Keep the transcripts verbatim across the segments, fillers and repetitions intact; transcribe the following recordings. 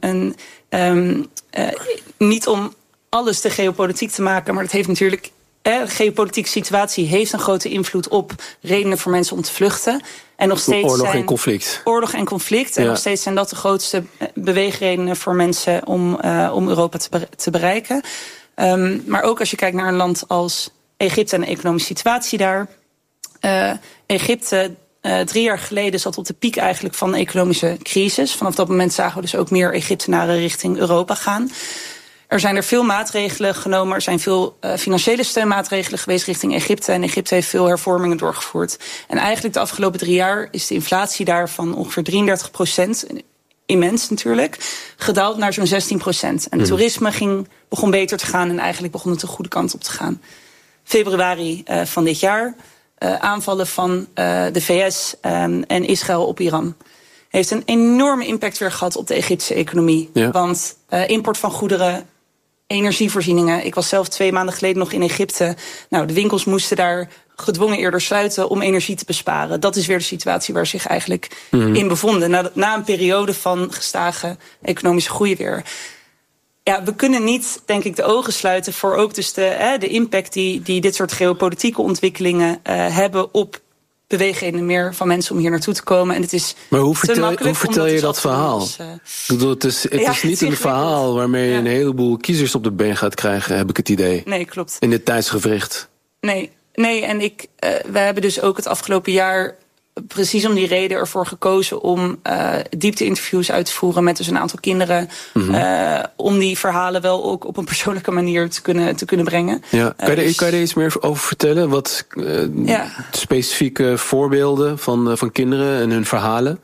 een um, uh, niet om alles de geopolitiek te maken, maar het heeft natuurlijk. De geopolitieke situatie heeft een grote invloed op redenen voor mensen om te vluchten. En nog steeds oorlog zijn en conflict. Oorlog en conflict. En ja. nog steeds zijn dat de grootste beweegredenen voor mensen om, uh, om Europa te, be- te bereiken. Um, maar ook als je kijkt naar een land als Egypte en de economische situatie daar. Uh, Egypte uh, drie jaar geleden zat op de piek eigenlijk van de economische crisis. Vanaf dat moment zagen we dus ook meer Egyptenaren richting Europa gaan. Er zijn er veel maatregelen genomen. Er zijn veel uh, financiële steunmaatregelen geweest richting Egypte. En Egypte heeft veel hervormingen doorgevoerd. En eigenlijk de afgelopen drie jaar is de inflatie daar van ongeveer drieëndertig procent... immens natuurlijk, gedaald naar zo'n zestien procent. En het toerisme ging, begon beter te gaan en eigenlijk begon het de goede kant op te gaan. Februari uh, van dit jaar, uh, aanvallen van uh, de V S um, en Israël op Iran. Heeft een enorme impact weer gehad op de Egyptische economie. Ja. Want uh, import van goederen, energievoorzieningen. Ik was zelf twee maanden geleden nog in Egypte. Nou, de winkels moesten daar gedwongen eerder sluiten om energie te besparen. Dat is weer de situatie waar ze zich eigenlijk mm-hmm. in bevonden. Na, na een periode van gestage economische groei weer. Ja, we kunnen niet, denk ik, de ogen sluiten voor ook dus de, hè, de impact die, die dit soort geopolitieke ontwikkelingen uh, hebben op bewegingen meer van mensen om hier naartoe te komen. En het is maar hoe te vertel, makkelijk. Hoe vertel je dat verhaal? Als, uh, ik bedoel, het is, het ja, is niet een verhaal waarmee je ja. een heleboel kiezers op de been gaat krijgen, heb ik het idee. Nee, klopt. In dit tijdsgevricht. Nee, nee en ik, uh, we hebben dus ook het afgelopen jaar precies om die reden ervoor gekozen om uh, diepte-interviews uit te voeren met dus een aantal kinderen. Mm-hmm. Uh, om die verhalen wel ook op een persoonlijke manier te kunnen, te kunnen brengen. Ja. Kan, je, uh, dus, kan je er iets meer over vertellen? Wat uh, ja. specifieke voorbeelden van, uh, van kinderen en hun verhalen?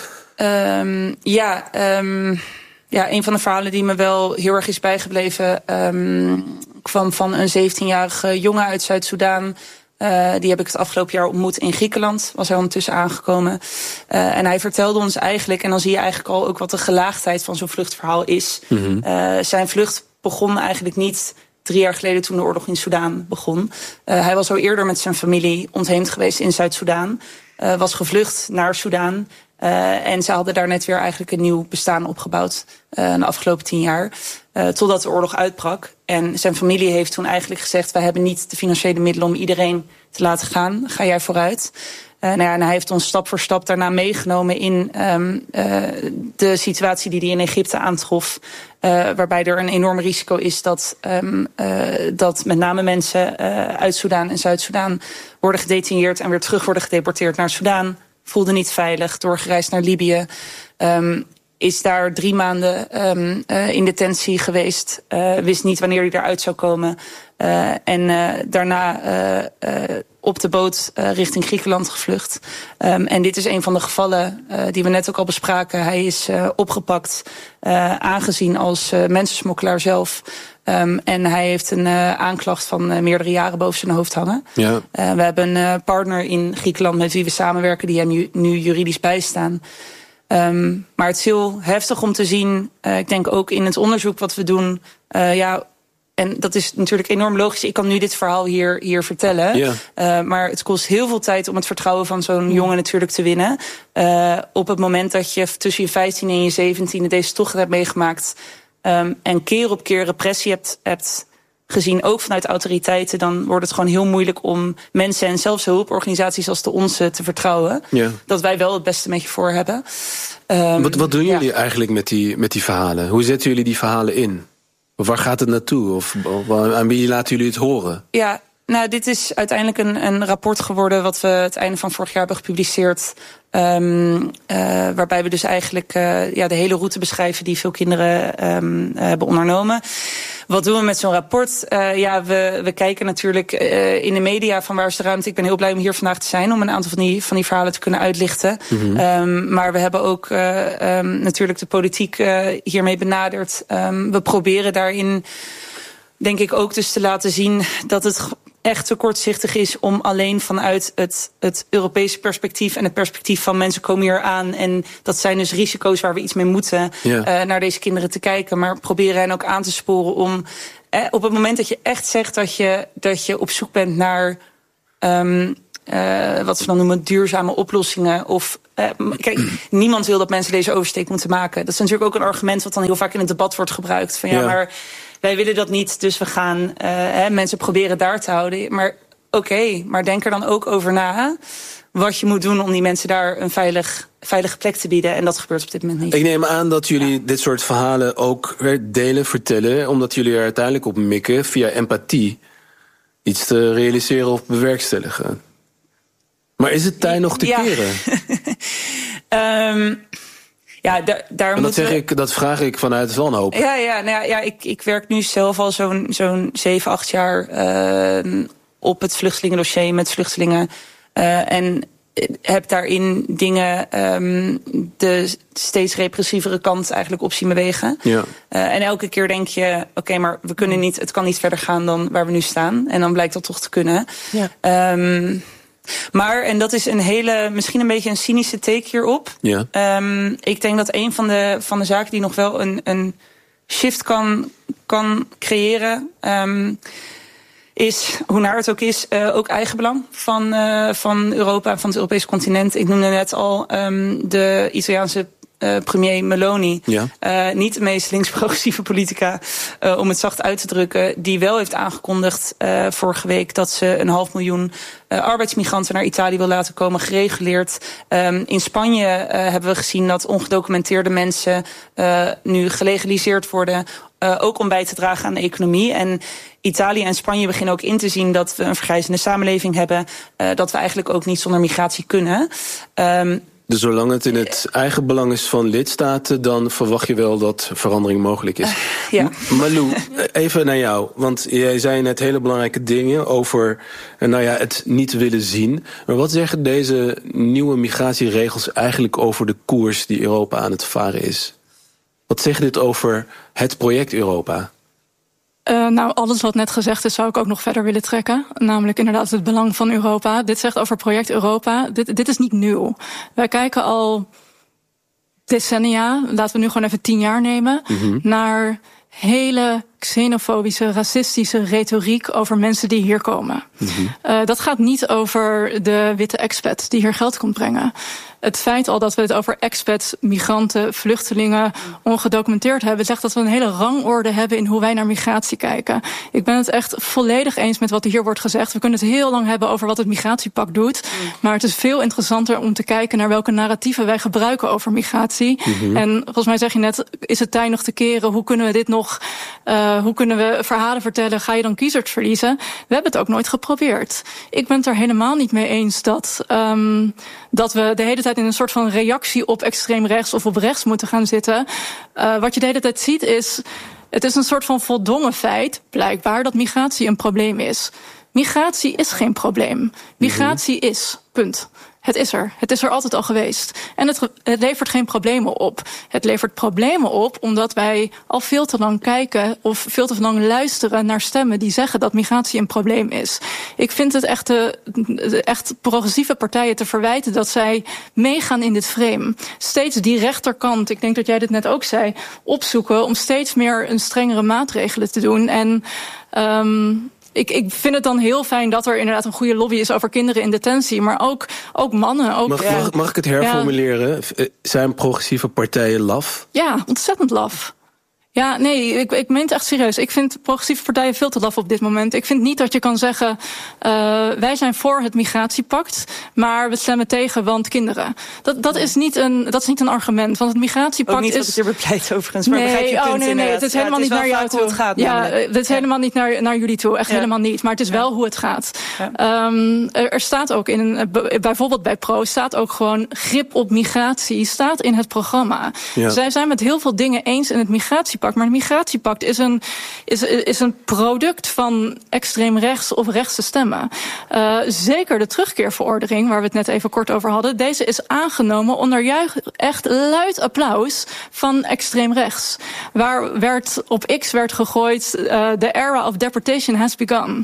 Um, ja, um, ja, een van de verhalen die me wel heel erg is bijgebleven Um, kwam van een zeventienjarige jongen uit Zuid-Soedan. Uh, die heb ik het afgelopen jaar ontmoet in Griekenland. Was hij ondertussen aangekomen. Uh, en hij vertelde ons eigenlijk, en dan zie je eigenlijk al ook wat de gelaagdheid van zo'n vluchtverhaal is. Mm-hmm. Uh, zijn vlucht begon eigenlijk niet drie jaar geleden toen de oorlog in Soedan begon. Uh, hij was al eerder met zijn familie ontheemd geweest in Zuid-Soedan. Uh, was gevlucht naar Soedan. Uh, en ze hadden daar net weer eigenlijk een nieuw bestaan opgebouwd. Uh, de afgelopen tien jaar. Uh, totdat de oorlog uitbrak. En zijn familie heeft toen eigenlijk gezegd, wij hebben niet de financiële middelen om iedereen te laten gaan. Ga jij vooruit. Uh, nou ja, en hij heeft ons stap voor stap daarna meegenomen in um, uh, de situatie die hij in Egypte aantrof. Uh, waarbij er een enorm risico is dat, um, uh, dat met name mensen uh, uit Soedan en Zuid-Soedan worden gedetineerd en weer terug worden gedeporteerd naar Soedan. Voelde niet veilig, doorgereisd naar Libië. Um, is daar drie maanden um, uh, in detentie geweest. Uh, wist niet wanneer hij eruit zou komen. Uh, en uh, daarna uh, uh, op de boot uh, richting Griekenland gevlucht. Um, en dit is een van de gevallen uh, die we net ook al bespraken. Hij is uh, opgepakt, uh, aangezien als uh, mensensmokkelaar zelf. Um, en hij heeft een uh, aanklacht van uh, meerdere jaren boven zijn hoofd hangen. Ja. Uh, we hebben een uh, partner in Griekenland met wie we samenwerken, die hem nu, nu juridisch bijstaan. Um, maar het is heel heftig om te zien. Uh, ik denk ook in het onderzoek wat we doen. Uh, ja, en dat is natuurlijk enorm logisch. Ik kan nu dit verhaal hier, hier vertellen. Ja. Uh, maar het kost heel veel tijd om het vertrouwen van zo'n jongen natuurlijk te winnen. Uh, op het moment dat je tussen je vijftiende en je zeventiende deze tocht hebt meegemaakt. Um, en keer op keer repressie hebt, hebt gezien, ook vanuit autoriteiten, dan wordt het gewoon heel moeilijk om mensen en zelfs hulporganisaties als de onze te vertrouwen. Ja. Dat wij wel het beste met je voor hebben. Um, wat, wat doen jullie ja. eigenlijk met die, met die verhalen? Hoe zetten jullie die verhalen in? Of waar gaat het naartoe? Of, of aan wie laten jullie het horen? Ja, nou, dit is uiteindelijk een, een rapport geworden wat we het einde van vorig jaar hebben gepubliceerd. Um, uh, waarbij we dus eigenlijk uh, ja, de hele route beschrijven die veel kinderen um, hebben ondernomen. Wat doen we met zo'n rapport? Uh, ja, we, we kijken natuurlijk uh, in de media van waar is de ruimte. Ik ben heel blij om hier vandaag te zijn om een aantal van die, van die verhalen te kunnen uitlichten. Mm-hmm. Um, maar we hebben ook uh, um, natuurlijk de politiek uh, hiermee benaderd. Um, we proberen daarin, denk ik, ook dus te laten zien dat het echt te kortzichtig is om alleen vanuit het, het Europese perspectief en het perspectief van mensen komen hier aan en dat zijn dus risico's waar we iets mee moeten, ja. uh, naar deze kinderen te kijken. Maar proberen hen ook aan te sporen om eh, op het moment dat je echt zegt dat je, dat je op zoek bent naar um, uh, wat ze dan noemen duurzame oplossingen. Of uh, kijk, niemand wil dat mensen deze oversteek moeten maken. Dat is natuurlijk ook een argument wat dan heel vaak in het debat wordt gebruikt. Van ja, ja. maar wij willen dat niet, dus we gaan uh, hè, mensen proberen daar te houden. Maar oké, okay, maar denk er dan ook over na wat je moet doen om die mensen daar een veilig, veilige plek te bieden. En dat gebeurt op dit moment niet. Ik neem aan dat jullie ja. dit soort verhalen ook delen, vertellen, omdat jullie er uiteindelijk op mikken via empathie iets te realiseren of bewerkstelligen. Maar is het tijd nog te ja. keren? um, ja, da- daar en dat, zeg we... ik, dat vraag ik vanuit wanhoop. Ja, ja, nou ja, ja ik, ik werk nu zelf al zo'n, zo'n zeven, acht jaar uh, op het vluchtelingendossier met vluchtelingen. Uh, en heb daarin dingen um, de steeds repressievere kant eigenlijk op zien bewegen. Ja. Uh, en elke keer denk je, oké, okay, maar we kunnen niet, het kan niet verder gaan dan waar we nu staan. En dan blijkt dat toch te kunnen. Ja. Um, maar, en dat is een hele, misschien een beetje een cynische take hierop. Ja. Um, ik denk dat een van de, van de zaken die nog wel een, een shift kan, kan creëren, Um, is, hoe naar het ook is, uh, ook eigenbelang van, uh, van Europa, van het Europese continent. Ik noemde net al um, de Italiaanse uh, premier Meloni. Ja. Uh, niet de meest links-progressieve politica, uh, om het zacht uit te drukken, die wel heeft aangekondigd uh, vorige week dat ze een half miljoen uh, arbeidsmigranten naar Italië wil laten komen, gereguleerd. Um, in Spanje uh, hebben we gezien dat ongedocumenteerde mensen uh, nu gelegaliseerd worden, Uh, ook om bij te dragen aan de economie. En Italië en Spanje beginnen ook in te zien dat we een vergrijzende samenleving hebben. Uh, dat we eigenlijk ook niet zonder migratie kunnen. Um, dus zolang het in het eigen belang is van lidstaten, dan verwacht je wel dat verandering mogelijk is. Uh, ja. Malou, even naar jou. Want jij zei net hele belangrijke dingen over nou ja, het niet willen zien. Maar wat zeggen deze nieuwe migratieregels eigenlijk over de koers die Europa aan het varen is? Wat zegt dit over het project Europa? Uh, nou, alles wat net gezegd is, zou ik ook nog verder willen trekken. Namelijk inderdaad het belang van Europa. Dit zegt over project Europa. Dit, dit is niet nieuw. Wij kijken al decennia, laten we nu gewoon even tien jaar nemen, mm-hmm. naar hele xenofobische, racistische retoriek over mensen die hier komen. Mm-hmm. Uh, dat gaat niet over de witte expat die hier geld komt brengen. Het feit al dat we het over expats, migranten, vluchtelingen, ongedocumenteerd hebben, zegt dat we een hele rangorde hebben in hoe wij naar migratie kijken. Ik ben het echt volledig eens met wat hier wordt gezegd. We kunnen het heel lang hebben over wat het migratiepact doet, maar het is veel interessanter om te kijken naar welke narratieven wij gebruiken over migratie. Mm-hmm. En volgens mij zeg je net, is het tijd nog te keren? Hoe kunnen we dit nog, uh, hoe kunnen we verhalen vertellen? Ga je dan kiezers verliezen? We hebben het ook nooit geprobeerd. Ik ben het er helemaal niet mee eens dat, um, dat we de hele tijd in een soort van reactie op extreem rechts of op rechts moeten gaan zitten. Uh, wat je de hele tijd ziet is, het is een soort van voldongen feit, blijkbaar, dat migratie een probleem is. Migratie is geen probleem. Migratie mm-hmm. is, punt. Het is er. Het is er altijd al geweest. En het, het levert geen problemen op. Het levert problemen op omdat wij al veel te lang kijken of veel te lang luisteren naar stemmen die zeggen dat migratie een probleem is. Ik vind het echt, de, de echt progressieve partijen te verwijten dat zij meegaan in dit frame. Steeds die rechterkant, ik denk dat jij dit net ook zei, opzoeken om steeds meer een strengere maatregelen te doen. En um, Ik, ik vind het dan heel fijn dat er inderdaad een goede lobby is over kinderen in detentie. Maar ook, ook mannen. Ook, mag, ja, mag, mag ik het herformuleren? Ja. Zijn progressieve partijen laf? Ja, ontzettend laf. Ja, nee, ik, ik meen het echt serieus. Ik vind progressieve partijen veel te laf op dit moment. Ik vind niet dat je kan zeggen, uh, wij zijn voor het migratiepact, maar we stemmen tegen, want kinderen. Dat, dat, is, niet een, dat is niet een argument, want het migratiepact ook niet is... Ook niet wat ik er bepleit overigens, maar nee, begrijp je punt oh, nee, nee, het is helemaal ja, het is niet naar jou toe. Het gaat, ja, het is ja. helemaal niet naar, naar jullie toe, echt ja. helemaal niet. Maar het is ja. wel hoe het gaat. Ja. Um, er, er staat ook in, een, bijvoorbeeld bij Pro, staat ook gewoon grip op migratie, staat in het programma. Ja. Zij zijn met heel veel dingen eens in het migratiepact, maar het migratiepact is een, is, is een product van extreem rechts of rechtse stemmen. Uh, zeker de terugkeerverordening, waar we het net even kort over hadden, deze is aangenomen onder juich echt luid applaus van extreem rechts. Waar werd op X werd gegooid, uh, the era of deportation has begun.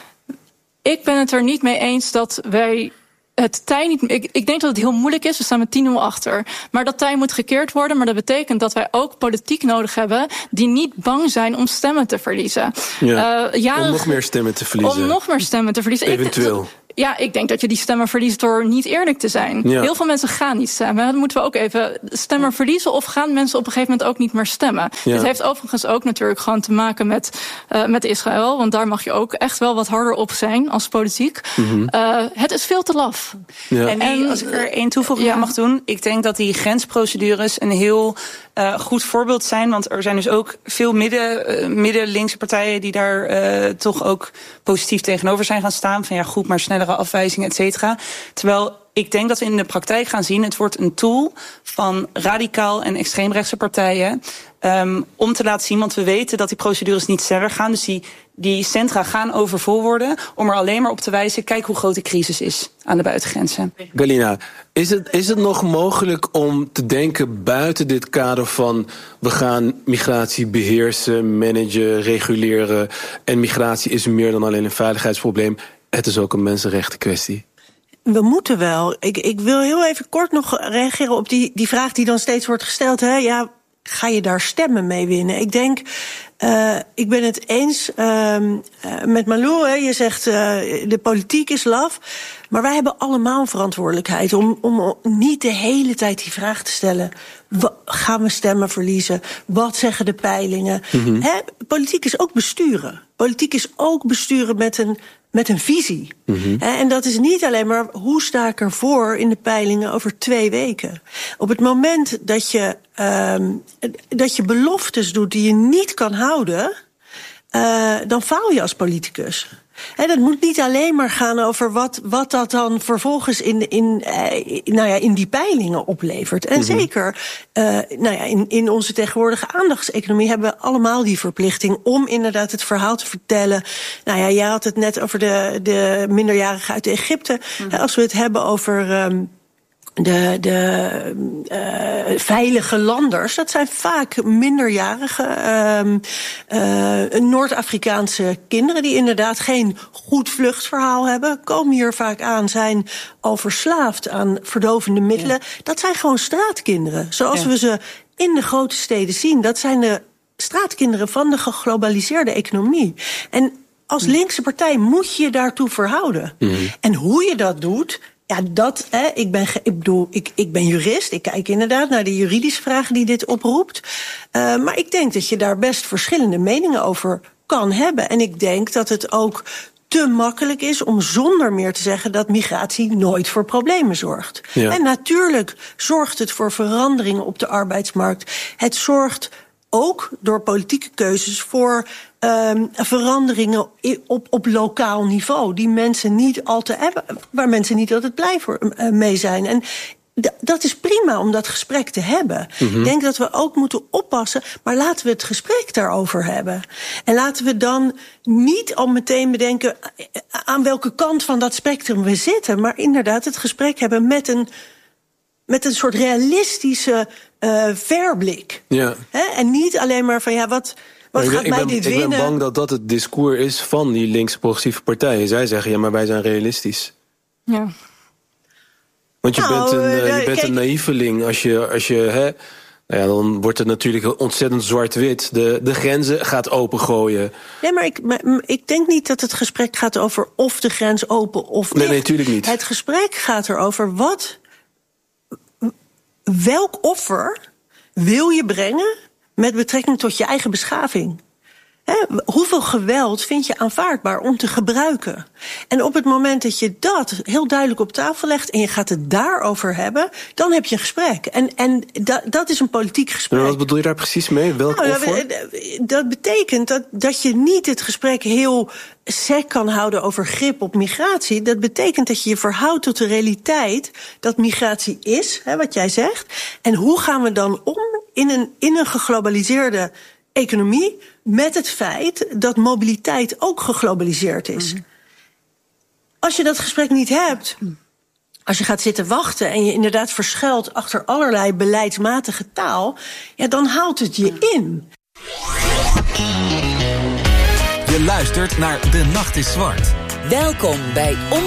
Ik ben het er niet mee eens dat wij het tij niet. Ik, ik denk dat het heel moeilijk is. We staan met tien nul achter. Maar dat tij moet gekeerd worden. Maar dat betekent dat wij ook politiek nodig hebben die niet bang zijn om stemmen te verliezen. Ja, uh, jaren, om nog meer stemmen te verliezen. Om nog meer stemmen te verliezen. Eventueel. Ja, ik denk dat je die stemmen verliest door niet eerlijk te zijn. Ja. Heel veel mensen gaan niet stemmen. Dan moeten we ook even stemmen verliezen of gaan mensen op een gegeven moment ook niet meer stemmen. Ja. Het heeft overigens ook natuurlijk gewoon te maken met, uh, met Israël. Want daar mag je ook echt wel wat harder op zijn als politiek. Mm-hmm. Uh, het is veel te laf. Ja. En, die, en als ik er één toevoeging ja. aan mag doen. Ik denk dat die grensprocedures een heel uh, goed voorbeeld zijn. Want er zijn dus ook veel midden, uh, midden-linkse partijen die daar uh, toch ook positief tegenover zijn gaan staan. Van ja, goed, maar snellere afwijzingen, et cetera. Terwijl ik denk dat we in de praktijk gaan zien, het wordt een tool van radicaal en extreemrechtse partijen um, om te laten zien, want we weten dat die procedures niet sneller gaan. Dus die, die centra gaan overvol worden, om er alleen maar op te wijzen, kijk hoe groot de crisis is aan de buitengrenzen. Galina, is het, is het nog mogelijk om te denken buiten dit kader van we gaan migratie beheersen, managen, reguleren en migratie is meer dan alleen een veiligheidsprobleem, het is ook een mensenrechten kwestie? We moeten wel. Ik, ik wil heel even kort nog reageren op die, die vraag die dan steeds wordt gesteld. Hè? Ja, ga je daar stemmen mee winnen? Ik denk, uh, ik ben het eens uh, uh, met Malou. Hè? Je zegt, uh, de politiek is laf. Maar wij hebben allemaal een verantwoordelijkheid om, om niet de hele tijd die vraag te stellen. Gaan we stemmen verliezen? Wat zeggen de peilingen? Mm-hmm. Hè? Politiek is ook besturen. Politiek is ook besturen met een met een visie. Mm-hmm. En dat is niet alleen maar hoe sta ik ervoor in de peilingen over twee weken. Op het moment dat je, um, dat je beloftes doet die je niet kan houden, uh, dan faal je als politicus. En dat moet niet alleen maar gaan over wat, wat dat dan vervolgens in, in, eh, nou ja, in die peilingen oplevert. En mm-hmm. zeker uh, nou ja, in, in onze tegenwoordige aandachtseconomie hebben we allemaal die verplichting om inderdaad het verhaal te vertellen. Nou ja, jij had het net over de, de minderjarigen uit Egypte. Mm-hmm. Als we het hebben over Um, De, de uh, veilige landers, dat zijn vaak minderjarige um, uh, Noord-Afrikaanse kinderen die inderdaad geen goed vluchtverhaal hebben, komen hier vaak aan, zijn al verslaafd aan verdovende middelen. Ja. Dat zijn gewoon straatkinderen, zoals ja. we ze in de grote steden zien. Dat zijn de straatkinderen van de geglobaliseerde economie. En als linkse partij moet je je daartoe verhouden. Mm-hmm. En hoe je dat doet, ja, dat, hè, ik ben, ik bedoel, ik, ik ben jurist. Ik kijk inderdaad naar de juridische vragen die dit oproept. Uh, maar ik denk dat je daar best verschillende meningen over kan hebben. En ik denk dat het ook te makkelijk is om zonder meer te zeggen dat migratie nooit voor problemen zorgt. Ja. En natuurlijk zorgt het voor veranderingen op de arbeidsmarkt. Het zorgt ook door politieke keuzes voor Um, veranderingen op, op lokaal niveau, die mensen niet altijd hebben, waar mensen niet altijd blij voor, uh, mee zijn. En d- dat is prima om dat gesprek te hebben. Mm-hmm. Ik denk dat we ook moeten oppassen, maar laten we het gesprek daarover hebben. En laten we dan niet al meteen bedenken aan welke kant van dat spectrum we zitten, maar inderdaad het gesprek hebben met een, met een soort realistische uh, verblik. Ja. He? En niet alleen maar van ja, wat. Wat ik, gaat ik, mij ben, dit ik winnen? ben bang dat dat het discours is van die linkse progressieve partijen. Zij zeggen, ja, maar wij zijn realistisch. Ja. Want je nou, bent een, uh, je uh, bent kijk, een naïveling. Als je, als je hè, nou ja, dan wordt het natuurlijk ontzettend zwart-wit. De, de grenzen gaat opengooien. Nee, maar ik, maar ik denk niet dat het gesprek gaat over of de grens open of niet. Nee, nee, natuurlijk niet. Het gesprek gaat erover wat, welk offer wil je brengen met betrekking tot je eigen beschaving. He, hoeveel geweld vind je aanvaardbaar om te gebruiken? En op het moment dat je dat heel duidelijk op tafel legt en je gaat het daarover hebben, dan heb je een gesprek. En, en da, dat is een politiek gesprek. Maar wat bedoel je daar precies mee? Welk nou, offer? Dat betekent dat, dat je niet het gesprek heel sec kan houden over grip op migratie. Dat betekent dat je je verhoudt tot de realiteit dat migratie is, hè, wat jij zegt. En hoe gaan we dan om in een, in een geglobaliseerde economie met het feit dat mobiliteit ook geglobaliseerd is. Mm-hmm. Als je dat gesprek niet hebt, als je gaat zitten wachten en je inderdaad verschuilt achter allerlei beleidsmatige taal, ja, dan haalt het je in. Je luistert naar De Nacht is Zwart. Welkom bij